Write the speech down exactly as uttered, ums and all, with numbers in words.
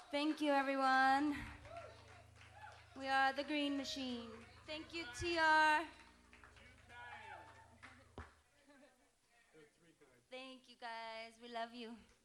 Thank you, everyone. We are the Green Machine. Thank you, T R. Thank you, guys. We love you.